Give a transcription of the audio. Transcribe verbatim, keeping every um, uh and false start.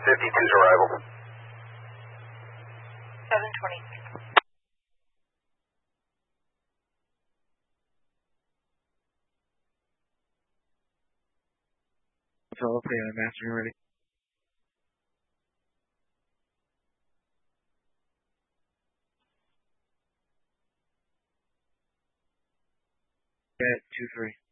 fifty-two's arrival. seven twenty. Philadelphia, master ready. Yeah, two three.